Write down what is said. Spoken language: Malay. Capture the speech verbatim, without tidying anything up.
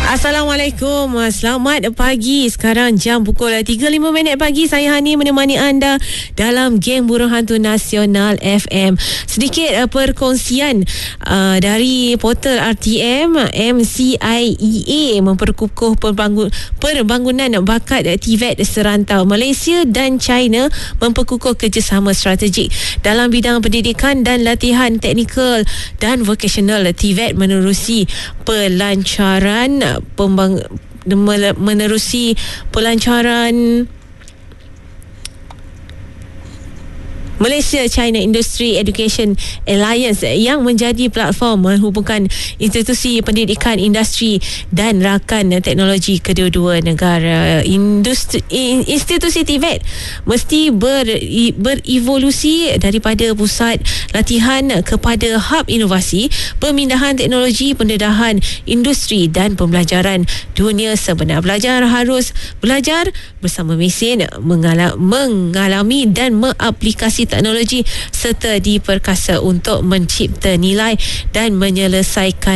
Assalamualaikum, selamat pagi. Sekarang jam pukul tiga lima minit pagi. Saya Hani menemani anda dalam Geng Burung Hantu Nasional F M. Sedikit uh, perkongsian uh, dari portal R T M. M C I E A memperkukuh perbangun, perbangunan bakat T V E T serantau. Malaysia dan China memperkukuh kerjasama strategik dalam bidang pendidikan dan latihan teknikal dan vocational. T V E T menerusi pelancaran pembang menerusi pelancaran Malaysia China Industry Education Alliance yang menjadi platform menghubungkan institusi pendidikan, industri dan rakan teknologi kedua-dua negara. Industri, institusi T V E T mesti ber, berevolusi daripada pusat latihan kepada hub inovasi, pemindahan teknologi, pendedahan industri dan pembelajaran dunia sebenar. Belajar harus belajar bersama mesin, mengalami, mengalami dan mengaplikasi teknologi serta diperkasa untuk mencipta nilai dan menyelesaikan